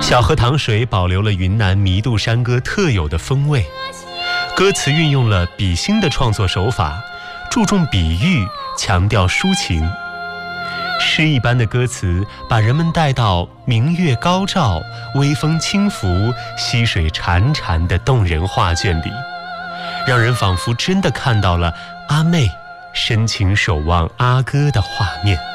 小河淌水保留了云南弥渡山歌特有的风味，歌词运用了比心的创作手法，注重比喻，强调抒情。诗一般的歌词把人们带到明月高照、微风轻拂、溪水潺潺的动人画卷里，让人仿佛真的看到了阿妹深情守望阿哥的画面。